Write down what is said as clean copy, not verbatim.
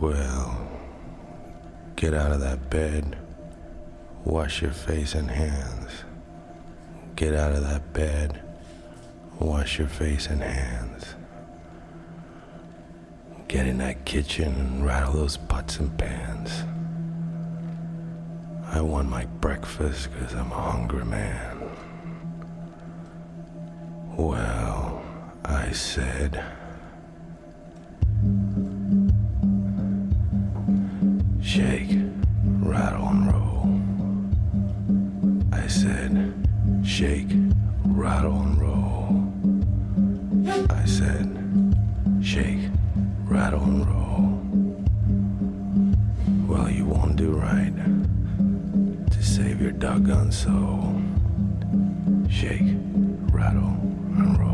Well, get out of that bed. Wash your face and hands. Get out of that bed. Wash your face and hands. Get in that kitchen and rattle those pots and pans. I want my breakfast because I'm a hungry man. Well, I said, shake, rattle, and roll. I said, shake, rattle, and roll. I said, shake, rattle, and roll. Well, you won't do right to save your doggone soul. Shake, rattle, and roll.